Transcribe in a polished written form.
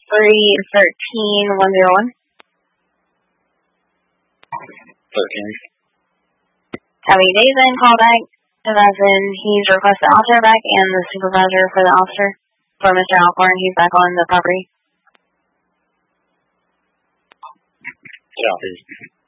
313-101. 13. Copy. Jason, call back. He's requested the officer back and the supervisor for the officer. For Mr. Alcorn, he's back on the property. Copy.